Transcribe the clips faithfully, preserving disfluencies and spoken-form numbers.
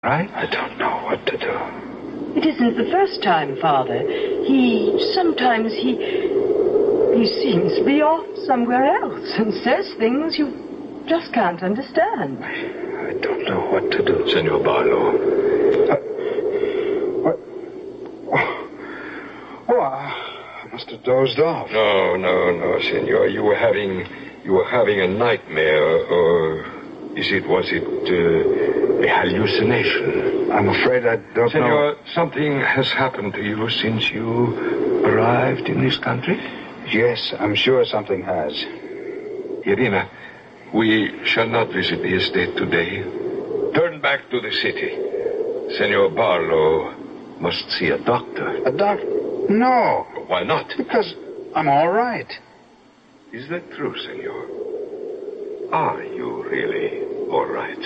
right? I don't know what to do. It isn't the first time, Father. He... sometimes he... he seems to be off somewhere else and says things you just can't understand. I, I don't know what to do. Senor Barlow. Uh, what? Oh, oh, I must have dozed off. No, no, no, senor. You were having... you were having a nightmare, or... is it... was it, uh, a hallucination? I'm afraid I don't senor, know... Senor, something has happened to you since you arrived in this country? Yes, I'm sure something has. Irina, we shall not visit the estate today. Turn back to the city. Senor Barlow must see a doctor. A doctor? No. Why not? Because I'm all right. Is that true, senor? Are you really all right?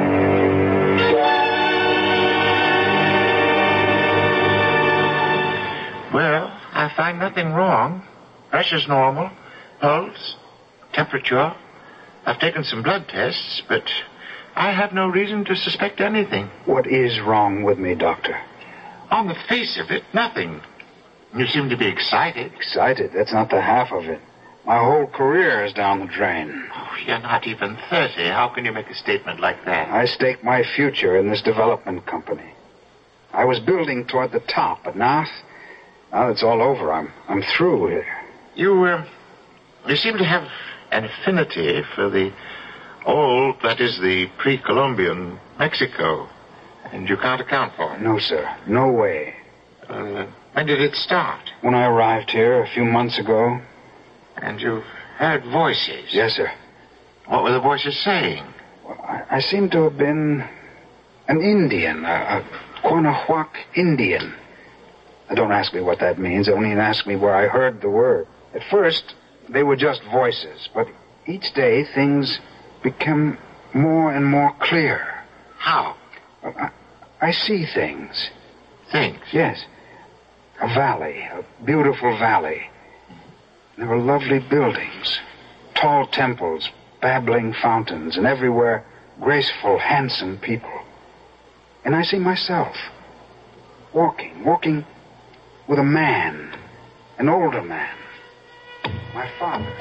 Well, I find nothing wrong. Pressure's normal. Pulse, temperature. I've taken some blood tests, but I have no reason to suspect anything. What is wrong with me, Doctor? On the face of it, nothing. You seem to be excited. Excited? That's not the half of it. My whole career is down the drain. Oh, you're not even thirty. How can you make a statement like that? I staked my future in this development company. I was building toward the top, but now, now it's all over. I'm, I'm through here. You, uh, you seem to have an affinity for the old, that is, the pre-Columbian Mexico, and you can't account for it. No, sir. No way. Uh, when did it start? When I arrived here a few months ago. And you've heard voices? Yes, sir. What were the voices saying? Well, I, I seem to have been an Indian, a, a Quanahuac Indian. Now, don't ask me what that means. Only ask me where I heard the word. At first, they were just voices, but each day things became more and more clear. How? I, I see things. Things? Yes. A valley, a beautiful valley. There were lovely buildings, tall temples, babbling fountains, and everywhere graceful, handsome people. And I see myself walking, walking with a man, an older man, my father.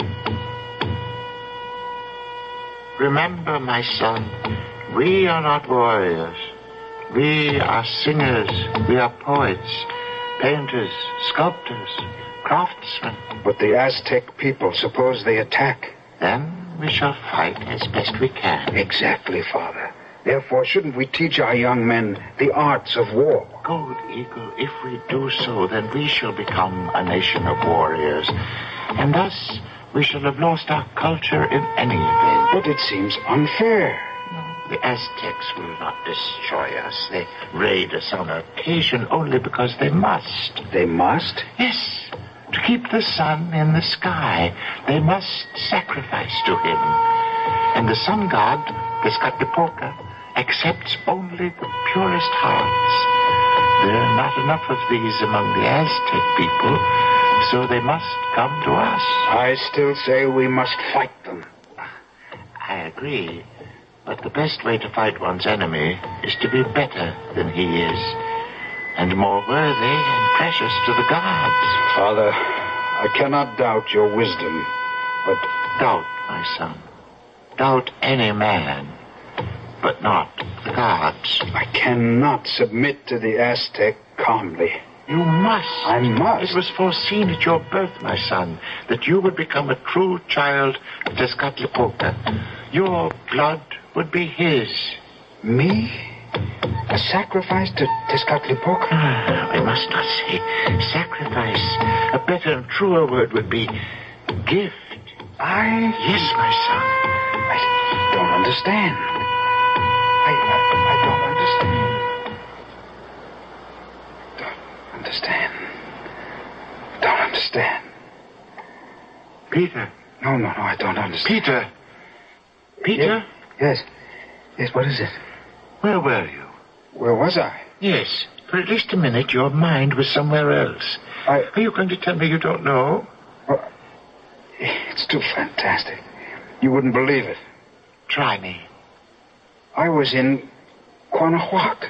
Remember, my son, we are not warriors. We are singers. We are poets, painters, sculptors, craftsmen. But the Aztec people, suppose they attack? Then we shall fight as best we can. Exactly, Father. Therefore, shouldn't we teach our young men the arts of war? Gold Eagle, if we do so, then we shall become a nation of warriors. And thus, we shall have lost our culture in any event. But it seems unfair. The Aztecs will not destroy us. They raid us on occasion only because they must. They must? Yes. To keep the sun in the sky, they must sacrifice to him. And the sun god, Tezcatlipoca, accepts only the purest hearts. There are not enough of these among the Aztec people, so they must come to us. I still say we must fight them. I agree. But the best way to fight one's enemy is to be better than he is, and more worthy and precious to the gods. Father, I cannot doubt your wisdom, but... Doubt, my son. Doubt any man, but not the gods. I cannot submit to the Aztec calmly. You must. I must. It was foreseen at your birth, my son, that you would become a true child of Tezcatlipoca. Your blood would be his. Me? A sacrifice to Tezcatlipoca? Ah, we must not say sacrifice. A better and truer word would be gift. I? Yes, my son. I don't understand. I, I, I don't understand. Don't understand. Don't understand. Peter. No, no, no, I don't understand. Peter. Peter? Yes. Yes, what is it? Where were you? Where was I? Yes. For at least a minute, your mind was somewhere else. I... Are you going to tell me you don't know? Well, it's too fantastic. You wouldn't believe it. Try me. I was in Quanahuac.